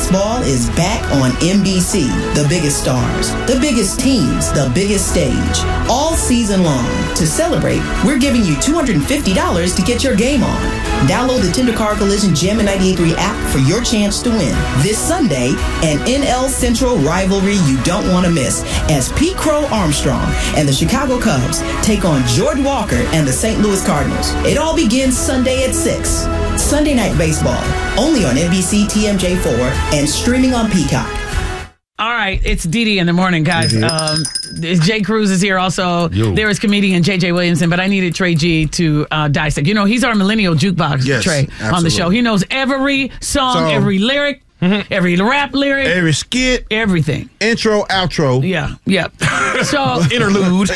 Baseball is back on NBC. The biggest stars, the biggest teams, the biggest stage. All season long. To celebrate, we're giving you $250 to get your game on. Download the Tender Car Collision Jammin' 98.3 app for your chance to win. This Sunday, an NL Central rivalry you don't want to miss as Pete Crow Armstrong and the Chicago Cubs take on Jordan Walker and the St. Louis Cardinals. It all begins Sunday at 6. Sunday Night Baseball, only on NBC TMJ4 and streaming on Peacock. All right, it's Dee in the morning, guys. Jay Cruz is here also. There is comedian J.J. Williamson, but I needed Trey G to dissect. You know, he's our millennial jukebox, Trey, on the show. He knows every song, every lyric. Every rap lyric, every skit, everything. Intro, outro. Yeah. So interlude.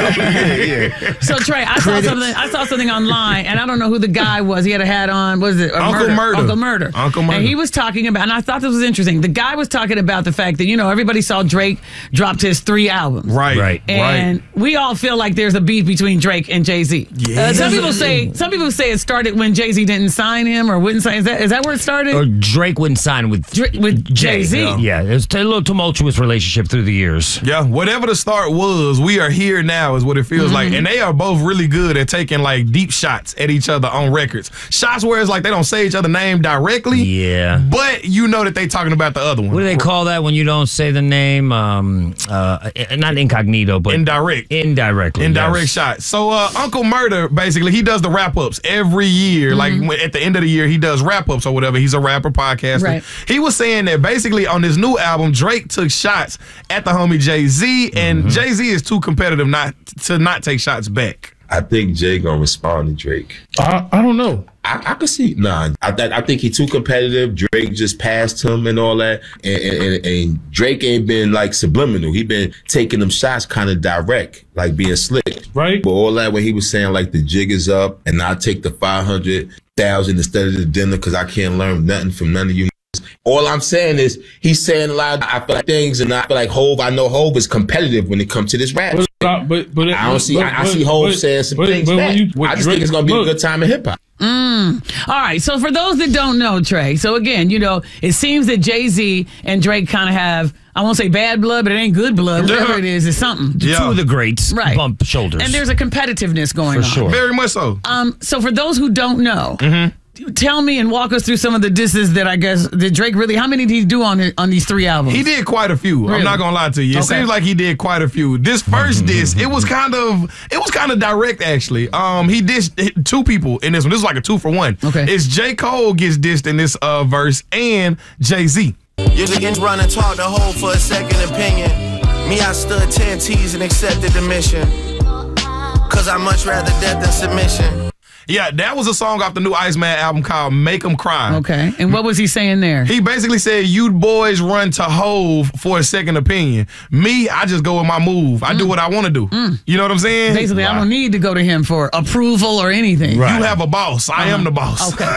So Trey, I saw something online, and I don't know who the guy was. He had a hat on. What is it? Uncle Murder. And he was talking about, and I thought this was interesting. The guy was talking about the fact that, you know, everybody saw Drake dropped his 3 albums. Right. And we all feel like there's a beef between Drake and Jay-Z. Yeah. Some people say it started when Jay-Z didn't sign him or wouldn't sign. Is that where it started? Or Drake wouldn't sign with Jay-Z. Yeah, it was a little tumultuous relationship through the years. Yeah, whatever the start was, we are here now is what it feels like. And they are both really good at taking like deep shots at each other on records. Shots where it's like they don't say each other's name directly. Yeah. But you know that they talking about the other one. What do they call that when you don't say the name? Not incognito, but indirect shots. So Uncle Murder, basically, he does the wrap-ups every year. Like at the end of the year, he does wrap-ups or whatever. He's a rapper, podcaster. Right. He was saying that basically on this new album, Drake took shots at the homie Jay-Z, and Jay-Z is too competitive not to take shots back. I think Jay gonna respond to Drake. I don't know. I could see. I think he too competitive. Drake just passed him and all that, and Drake ain't been like subliminal. He been taking them shots kind of direct, like being slick. Right. But all that when he was saying like the jig is up, and I take the 500,000 instead of the dinner because I can't learn nothing from none of you. All I'm saying is he's saying a lot of things, and I feel like Hov. I know Hov is competitive when it comes to this rap. I see Hov saying some things back. I just think it's gonna be a good time in hip hop. All right. So for those that don't know, Trey. So again, you know, it seems that Jay-Z and Drake kind of have, I won't say bad blood, but it ain't good blood. Whatever it is, it's something. Two of the greats bump shoulders, and there's a competitiveness going on. Sure. Very much so. So for those who don't know. Tell me and walk us through some of the disses that I guess that Drake really. How many did he do on these 3 albums? He did quite a few. Really? I'm not gonna lie to you. It seems like he did quite a few. This first diss, it was kind of direct actually. He dissed 2 people in this one. This is like a 2-for-1. Okay, it's J. Cole gets dissed in this verse and Jay-Z. You can run and talk the whole for a second opinion. Me, I stood 10 T's and accepted the mission. Cause I much rather death than submission. Yeah, that was a song off the new Iceman album called Make 'Em Cry. Okay, and what was he saying there? He basically said, you boys run to Hov for a second opinion. Me, I just go with my move. I do what I want to do. You know what I'm saying? Basically, I don't need to go to him for approval or anything. Right. You have a boss. I am the boss. Okay,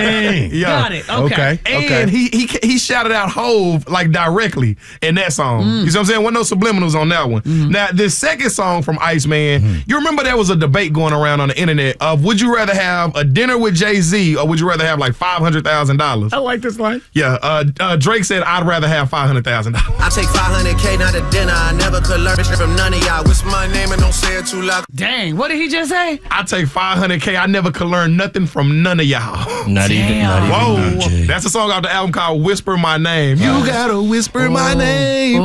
got it. Okay. And he shouted out Hov like directly in that song. You see what I'm saying? Wasn't no subliminals on that one. Now, this second song from Iceman, you remember there was a debate going around on the internet of would you rather have a dinner with Jay-Z or would you rather have like $500,000? I like this line. Yeah, Drake said I'd rather have $500,000. I take $500K, not a dinner. I never could learn from none of y'all. What's my name and don't say it too loud. Dang, what did he just say? I take $500K. I never could learn nothing from none of y'all. Not even. Whoa, that's a song off the album called Whisper My Name. You gotta whisper my name.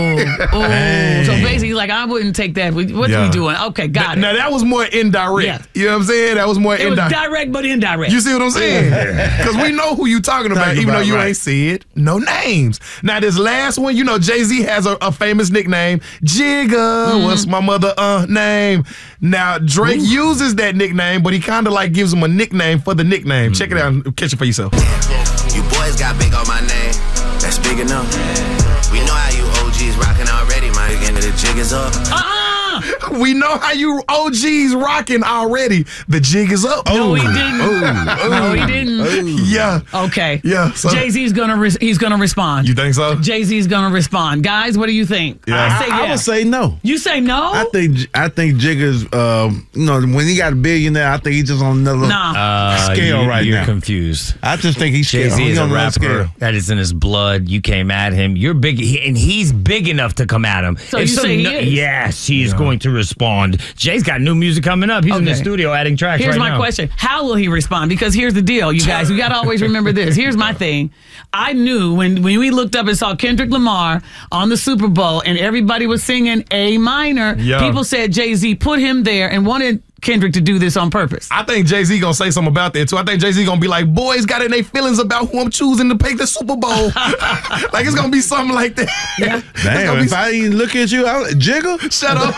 So basically, like I wouldn't take that. What's we doing? Okay, got it. Now that was more indirect. Yeah. You know what I'm saying? That was more It was direct but indirect. You see what I'm saying? Because we know who you talking about, even though you ain't said no names. Now, this last one, you know, Jay-Z has a famous nickname, Jigga. What's my mother name? Now, Drake uses that nickname, but he kind of like gives him a nickname for the nickname. Check it out and catch it for yourself. You boys got big on my name. That's big enough. We know how you OGs rocking already. My again, the jig is up. We know how you OGs rocking already. The jig is up. No, he didn't. No, he didn't. Yeah. Okay. Yeah. So. Jay-Z's he's gonna respond. You think so? Jay-Z's gonna respond. Guys, what do you think? Yeah. I would say no. You say no? I think Jigga's, when he got a billionaire, I think he's just on another scale right now. You're confused. I just think he's Jay-Z is a rapper that is in his blood. You came at him. You're big, and he's big enough to come at him. So you say he is? Yes, he is going to respond. Jay's got new music coming up. He's in the studio adding tracks Here's right now. my question. How will he respond? Because here's the deal, you guys. We got to always remember this. Here's my thing. I knew when we looked up and saw Kendrick Lamar on the Super Bowl and everybody was singing A minor, people said Jay-Z put him there and wanted Kendrick to do this on purpose. I think Jay-Z gonna say something about that too. I think Jay-Z gonna be like, boys got in their feelings about who I'm choosing to pick the Super Bowl. Like it's gonna be something like that. Yeah. Damn, if I even look at you, Jigga? Shut up.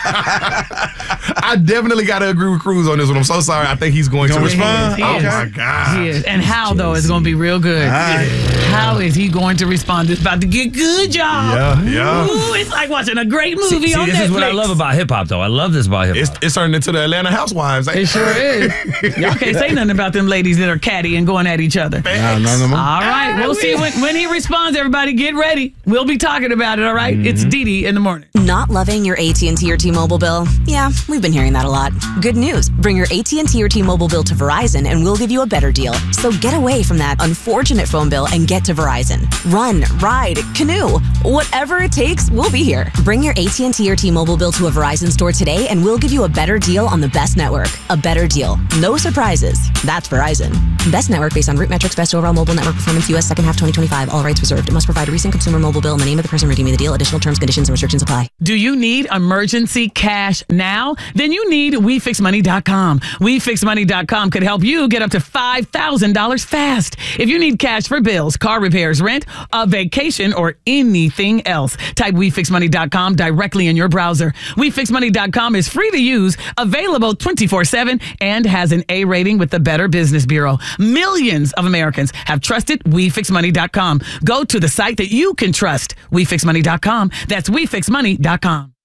I definitely gotta agree with Cruz on this one. I'm so sorry. I think he's going to respond. Oh my God. He is. And how though is gonna be real good. How is he going to respond? It's about to get good, y'all. Yeah. Ooh, it's like watching a great movie on Netflix. This is what I love about hip hop though. I love this about hip hop. It's turning into the Atlanta Housewives. It sure is. Y'all can't say nothing about them ladies that are catty and going at each other. No. All right, we'll see when he responds. Everybody get ready. We'll be talking about it, all right? It's Didi in the morning. Not loving your AT&T or T-Mobile bill? Yeah, we've been hearing that a lot. Good news. Bring your AT&T or T-Mobile bill to Verizon and we'll give you a better deal. So get away from that unfortunate phone bill and get to Verizon. Run, ride, canoe. Whatever it takes, we'll be here. Bring your AT&T or T-Mobile bill to a Verizon store today and we'll give you a better deal on the best network. A better deal. No surprises. That's Verizon. Best network based on root metrics, best overall mobile network performance, U.S. second half 2025. All rights reserved. It must provide a recent consumer mobile bill in the name of the person redeeming the deal. Additional terms, conditions, and restrictions apply. Do you need emergency cash now? Then you need WeFixMoney.com. WeFixMoney.com could help you get up to $5,000 fast. If you need cash for bills, car repairs, rent, a vacation, or anything else, type WeFixMoney.com directly in your browser. WeFixMoney.com is free to use, available 24/7, and has an A rating with the Better Business Bureau. Millions of Americans have trusted WeFixMoney.com. Go to the site that you can trust. WeFixMoney.com. That's WeFixMoney.com.